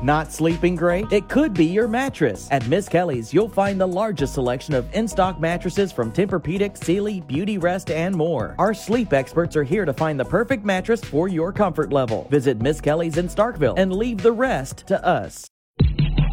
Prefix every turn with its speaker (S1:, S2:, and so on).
S1: Not sleeping great? It could be your mattress. At Miss Kelly's, you'll find the largest selection of in-stock mattresses from Tempur-Pedic, Sealy, Beauty Rest, and more. Our sleep experts are here to find the perfect mattress for your comfort level. Visit Miss Kelly's in Starkville and leave the rest to us.